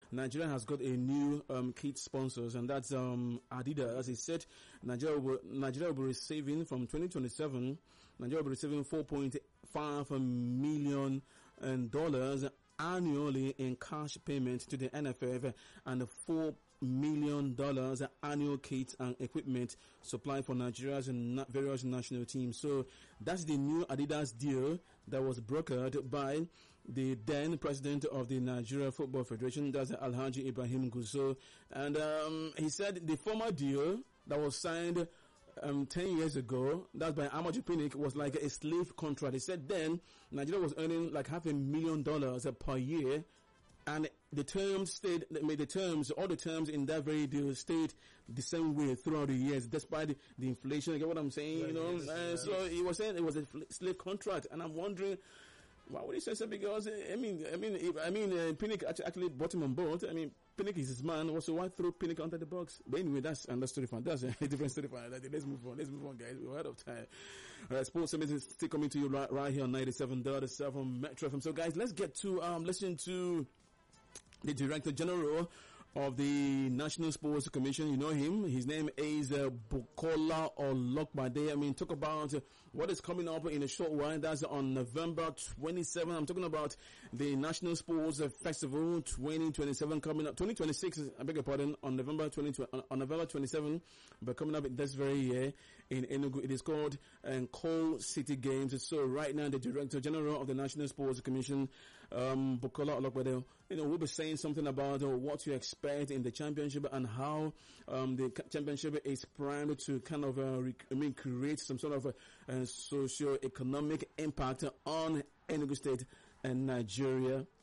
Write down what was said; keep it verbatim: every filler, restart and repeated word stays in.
Nigeria has got a new um, kit sponsors, and that's um, Adidas. As he said, Nigeria will, Nigeria will be receiving from twenty twenty-seven. Nigeria will be receiving four point five million dollars annually in cash payment to the N F F and four million dollars annual kits and equipment supplied for Nigeria's na- various national teams. So that's the new Adidas deal that was brokered by the then president of the Nigeria Football Federation, that's Alhaji Ibrahim Gusso. And um, he said the former deal that was signed Um, ten years ago, that's by Amaju Pinnick, was like a slave contract. He said then Nigeria was earning like half a million dollars per year, and the terms stayed, I mean, the terms, all the terms in that very deal stayed the same way throughout the years, despite the, the inflation. You get what I'm saying? Yeah, you know, yes, uh, yes. So he was saying it was a slave contract, and I'm wondering, why would he say so? Because I mean, I mean, if, I mean, uh, Pinnick actually brought him on board. I mean, Pinnick is his man. Also, why throw Pinnick under the box? But anyway, that's another story for that's a different story for that. Let's move on. Let's move on, guys. We're out of time. Uh, Sports Summit is still coming to you right, right here on ninety-seven point seven Metro F M. So, guys, let's get to um, listen to the Director General of the National Sports Commission. You know him. His name is uh, Bukola Olokbade. I mean, talk about uh, what is coming up in a short while. That's on November twenty-seventh. I'm talking about the National Sports uh, Festival twenty twenty-seven coming up. twenty twenty-six, I beg your pardon, on November twentieth, on November twenty-seventh, but coming up this very year in Enugu. It is called um, Coal City Games. So right now, the Director General of the National Sports Commission, um, Bukola Olokbade, you know, will be saying something about uh, what you expect in the championship and how um, the championship is primed to kind of uh, rec- I mean create some sort of a, a socio-economic impact on Enugu State and Nigeria.